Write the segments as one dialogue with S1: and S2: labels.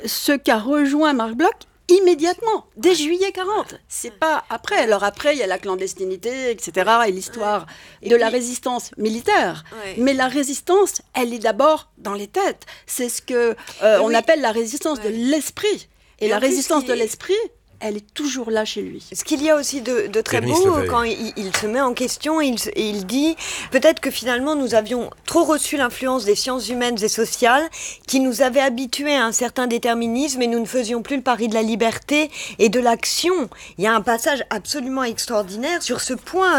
S1: ce qu'a rejoint Marc Bloch immédiatement, dès juillet 40. C'est pas après. Alors après, il y a la clandestinité, etc., et l'histoire de la résistance militaire. Mais la résistance, elle est d'abord dans les têtes. C'est ce que on appelle la résistance de l'esprit. Et la résistance de l'esprit, elle est toujours là chez lui.
S2: Ce qu'il y a aussi de très beau, quand il se met en question, et il dit peut-être que finalement nous avions trop reçu l'influence des sciences humaines et sociales qui nous avaient habitués à un certain déterminisme et nous ne faisions plus le pari de la liberté et de l'action. Il y a un passage absolument extraordinaire sur ce point.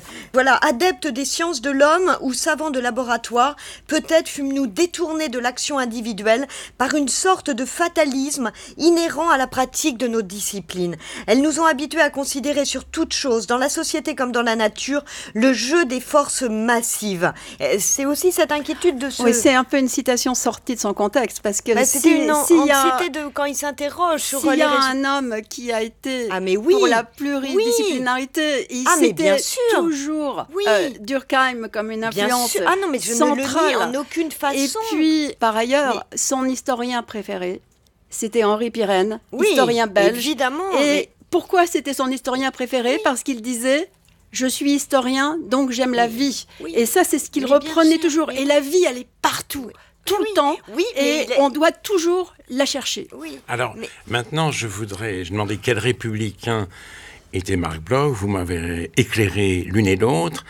S2: Adeptes des sciences de l'homme ou savants de laboratoire, peut-être fûmes-nous détournés de l'action individuelle par une sorte de fatalisme inhérent à la pratique de nos disciplines. Elles nous ont habitués à considérer sur toute chose, dans la société comme dans la nature, le jeu des forces massives. C'est aussi cette inquiétude de ce...
S1: Oui, c'est un peu une citation sortie de son contexte, parce que
S2: c'était une anxiété quand il s'interroge sur
S1: s'il y a un homme qui a été pour la pluridisciplinarité, il c'était toujours Durkheim comme une influence centrale.
S2: Ah non, mais je ne le nie en aucune façon.
S1: Et puis, par ailleurs, son historien préféré, c'était Henri Pirenne, historien belge.
S2: Évidemment.
S1: Et pourquoi c'était son historien préféré ? Parce qu'il disait « Je suis historien, donc j'aime la vie ». Et ça, c'est ce qu'il reprenait toujours. Et la vie, elle est partout, tout le temps. Et on doit toujours la chercher.
S3: Alors, maintenant, je demandais quel républicain était Marc Bloch. Vous m'avez éclairé l'une et l'autre.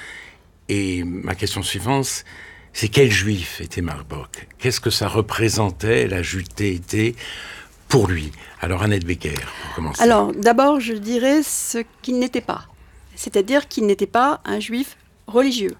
S3: Et ma question suivante, c'est quel juif était Marc Bloch ? Qu'est-ce que ça représentait, la judaïté, pour lui ? Alors, Annette Becker, pour commencer.
S1: Alors, d'abord, je dirais ce qu'il n'était pas. C'est-à-dire qu'il n'était pas un juif religieux.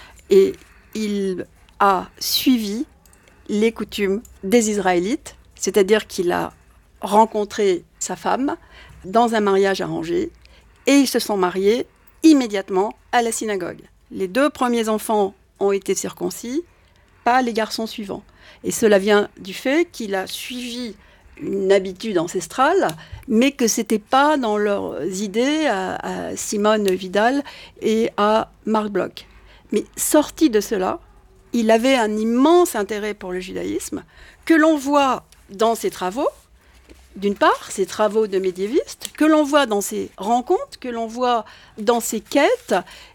S1: Et il a suivi les coutumes des Israélites, c'est-à-dire qu'il a rencontré sa femme dans un mariage arrangé, et ils se sont mariés immédiatement à la synagogue. Les 2 premiers enfants ont été circoncis, pas les garçons suivants. Et cela vient du fait qu'il a suivi une habitude ancestrale, mais que ce n'était pas dans leurs idées à Simone Vidal et à Marc Bloch. Mais sorti de cela, il avait un immense intérêt pour le judaïsme, que l'on voit dans ses travaux, d'une part, ses travaux de médiéviste, que l'on voit dans ses rencontres, que l'on voit dans ses quêtes.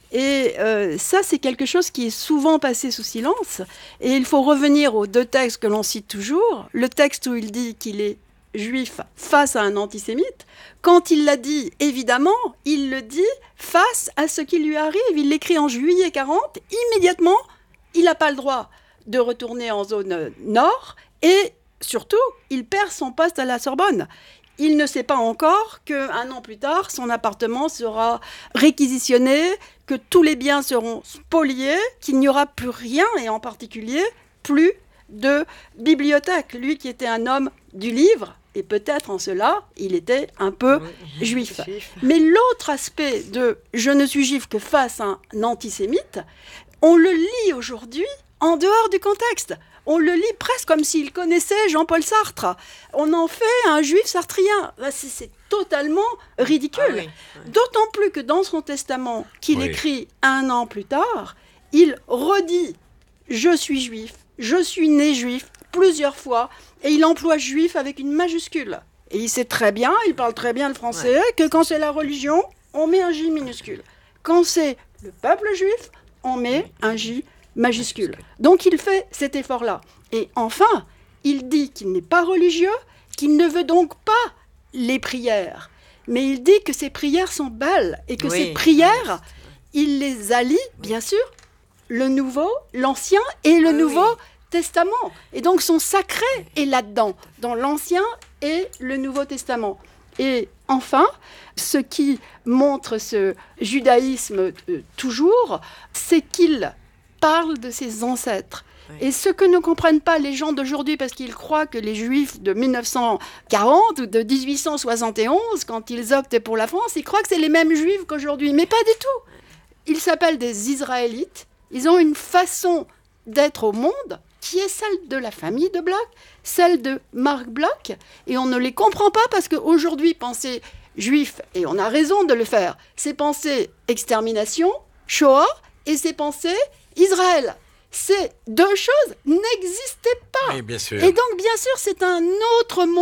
S1: Et ça, c'est quelque chose qui est souvent passé sous silence. Et il faut revenir aux 2 textes que l'on cite toujours. Le texte où il dit qu'il est juif face à un antisémite. Quand il l'a dit, évidemment, il le dit face à ce qui lui arrive. Il l'écrit en juillet 40. Immédiatement, il n'a pas le droit de retourner en zone nord. Et surtout, il perd son poste à la Sorbonne. Il ne sait pas encore qu'un an plus tard, son appartement sera réquisitionné, que tous les biens seront spoliés, qu'il n'y aura plus rien, et en particulier, plus de bibliothèque. Lui qui était un homme du livre, et peut-être en cela, il était un peu juif. Mais l'autre aspect de « je ne suis juif que face à un antisémite », on le lit aujourd'hui en dehors du contexte. On le lit presque comme s'il connaissait Jean-Paul Sartre. On en fait un juif sartrien. C'est totalement ridicule. D'autant plus que dans son testament, qu'il écrit 1 an plus tard, il redit « je suis juif, je suis né juif » plusieurs fois, et il emploie « juif » avec une majuscule. Et il sait très bien, il parle très bien le français, que quand c'est la religion, on met un J minuscule. Quand c'est le peuple juif, on met un J majuscule. Donc il fait cet effort-là. Et enfin, il dit qu'il n'est pas religieux, qu'il ne veut donc pas les prières. Mais il dit que ces prières sont belles et que ces prières, il les allie, bien sûr, le Nouveau, l'Ancien et le Nouveau Testament. Et donc son sacré est là-dedans, dans l'Ancien et le Nouveau Testament. Et enfin, ce qui montre ce judaïsme toujours, c'est qu'il parle de ses ancêtres. Et ce que ne comprennent pas les gens d'aujourd'hui, parce qu'ils croient que les Juifs de 1940 ou de 1871, quand ils optent pour la France, ils croient que c'est les mêmes Juifs qu'aujourd'hui. Mais pas du tout. Ils s'appellent des Israélites. Ils ont une façon d'être au monde qui est celle de la famille de Bloch, celle de Marc Bloch. Et on ne les comprend pas parce qu'aujourd'hui, penser juif, et on a raison de le faire, c'est penser extermination, Shoah, et c'est penser Israël. Ces 2 choses n'existaient pas.
S3: Oui, bien sûr.
S1: Et donc, bien sûr, c'est un autre monde.